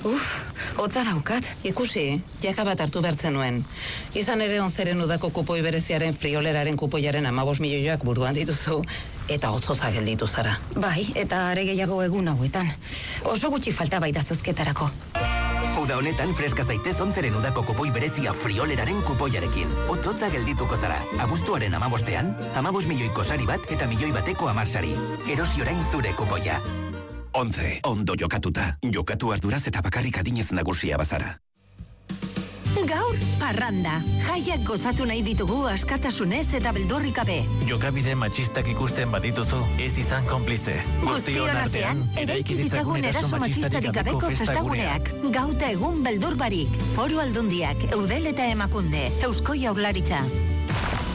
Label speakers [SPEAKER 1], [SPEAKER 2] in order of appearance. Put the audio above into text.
[SPEAKER 1] Hotza daukat.
[SPEAKER 2] Ikusi, jaka bat hartu bertzen nuen. Izan ere 11 udako kupoi bereziaren frioleraren kupoiaren 15 milioiak buruan dituzu, eta hotzoza gelditu zara.
[SPEAKER 1] Bai, eta are gehiago egun hauetan. Oso gutxi falta baita zozketarako.
[SPEAKER 3] Uda honetan freska zaitez 11 udako kupoi berezia frioleraren kupoiarekin. Hotzotza geldituko zara. Abuztuaren 15ean, 15 milioiko sari bat eta milioi bateko 10 sari. Erosi orain zure kupoia. 11. Ondo jokatuta. Jokatu arduraz eta bakarrik adinez nagusia bazara.
[SPEAKER 4] Gaur, parranda. Jaiak gozatu nahi ditugu askatasunez eta beldurrik gabe.
[SPEAKER 5] Jokabide matxistak ikusten badituzu, ez izan konplize.
[SPEAKER 4] Guztion artean, eraiki ditzagun eraso matxistarik gabeko festaguneak. Gauta egun beldur barik. Foru Aldundiak, Eudel eta Emakunde, Eusko Jaurlaritza.